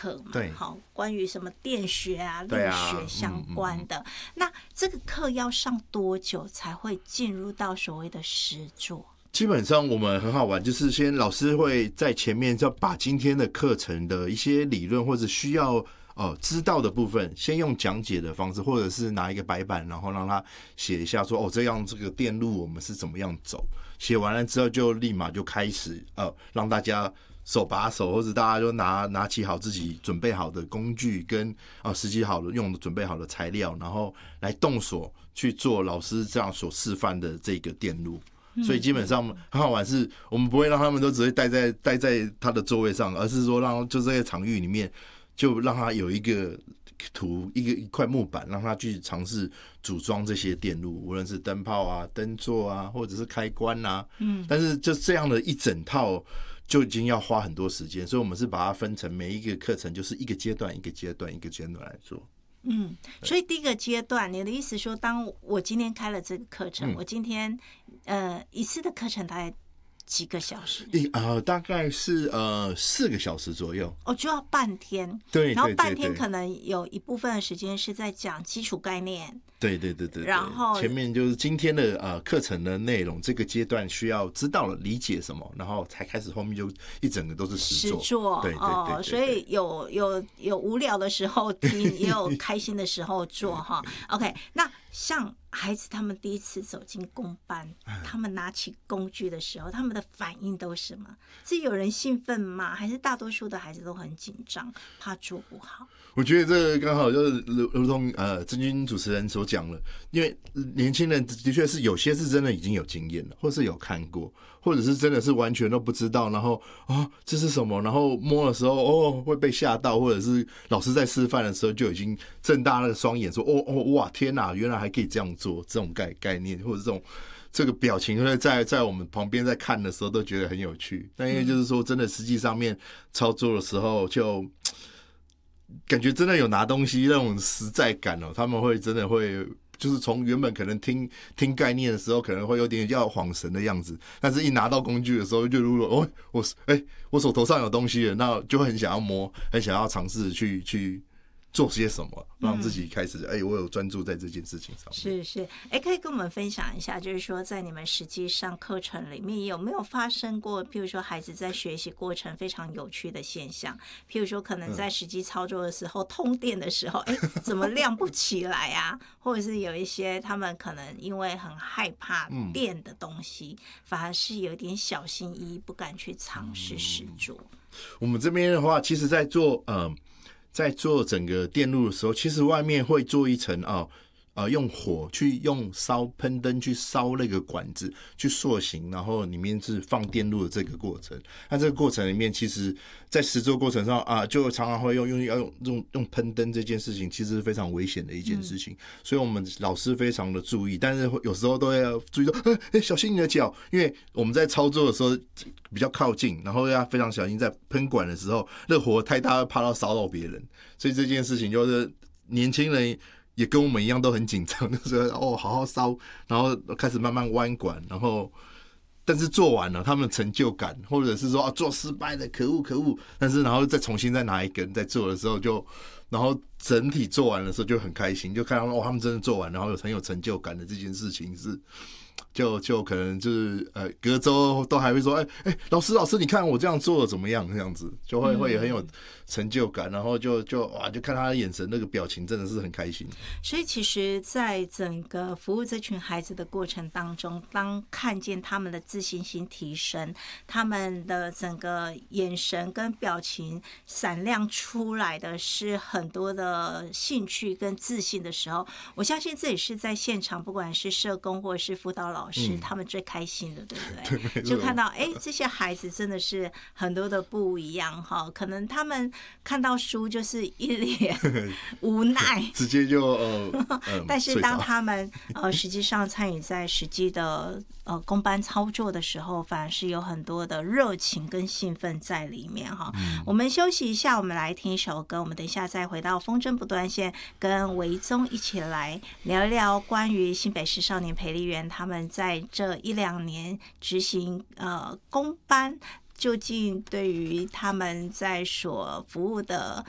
课嘛， 对， 好，关于什么电学啊、力学相关的。那这个课要上多久才会进入到所谓的实作？ 基本上我们很好玩，就是先老师会在前面就把今天的课程的一些理论或者需要知道的部分，先用讲解的方式，或者是拿一个白板，然后让他写一下说这样这个电路我们是怎么样走。写完了之后就立马就开始让大家手把手，或者大家就拿起好自己准备好的工具跟实际好的准备好的材料，然后来动手去做老师这样所示范的这个电路。所以基本上很好玩，是我们不会让他们都只会待在他的座位上，而是说让就这些场域里面，就让他有一个图一块木板，让他去尝试组装这些电路，无论是灯泡啊、灯座啊，或者是开关啊。但是就这样的一整套就已经要花很多时间，所以我们是把它分成每一个课程，就是一个阶段一个阶段一个阶段来做。 所以第一个阶段，你的意思说，当我今天开了这个课程，我今天一次的课程大概几个小时？ 大概是4个小时左右。 就要半天。 对， 然后半天可能有一部分的时间是在讲基础概念。 对，然后前面就是今天的课程的内容，这个阶段需要知道了理解什么，然后才开始后面就一整个都是实作。对， 所以有无聊的时候听，也有开心的时候做哈。OK， 那像孩子他们第一次走进工班，他们拿起工具的时候，他们的反应都是什么？是有人兴奋吗？还是大多数的孩子都很紧张，怕做不好？ 我觉得这个刚好就是如同曾军主持人所讲了，因为年轻人的确是有些是真的已经有经验了，或是有看过，或者是真的是完全都不知道，然后这是什么，然后摸的时候会被吓到，或者是老师在示范的时候就已经睁大那个双眼说哇天哪，原来还可以这样做，这种概念或者这个表情会在我们旁边在看的时候都觉得很有趣，但因为就是说真的实际上面操作的时候就感觉真的有拿东西那种实在感他们会真的会就是从原本可能听概念的时候可能会有点要恍神的样子，但是一拿到工具的时候就如果我手头上有东西了，那就会很想要摸，很想要尝试去做些什么，让自己开始我有专注在这件事情上面。 是可以跟我们分享一下，就是说在你们实际上课程里面有没有发生过譬如说孩子在学习过程非常有趣的现象，譬如说可能在实际操作的时候通电的时候怎么亮不起来啊或者是有一些他们可能因为很害怕电的东西反而是有点小心翼翼不敢去尝试实做。 我们这边的话其实在做整个电路的时候，其实外面会做一层用火去用喷灯去烧那个管子去塑形，然后里面是放电路的这个过程。那这个过程里面，其实在实作过程上就常常会用喷灯这件事情，其实是非常危险的一件事情。所以我们老师非常的注意，但是有时候都要注意说，小心你的脚，因为我们在操作的时候比较靠近，然后要非常小心，在喷管的时候，那火太大会怕到烧到别人。所以这件事情就是年轻人也跟我们一样都很紧张，就是好好烧，然后开始慢慢弯管，然后但是做完了，他们成就感，或者是说做失败的可恶，但是然后再重新再拿一根再做的时候然后整体做完的时候就很开心，就看到他们真的做完，然后很有成就感的这件事情是。就可能就是隔周都还会说老师你看我这样做怎么样，这样子就会很有成就感，然后就看他的眼神那个表情真的是很开心。 所以其实在整个服务这群孩子的过程当中，当看见他们的自信心提升，他们的整个眼神跟表情闪亮出来的是很多的兴趣跟自信的时候，我相信这也是在现场不管是社工或者是辅导老师他们最开心的，对不对？就看到这些孩子真的是很多的不一样哈，可能他们看到书就是一脸无奈， 直接就但是当他们实际上参与在实际的工班操作的时候，反而是有很多的热情跟兴奋在里面哈。我们休息一下，我们来听一首歌，我们等一下再回到风筝不断线，跟维宗一起来聊一聊关于新北市少年培力园他们在这1-2年执行工班，究竟对于他们在所服务的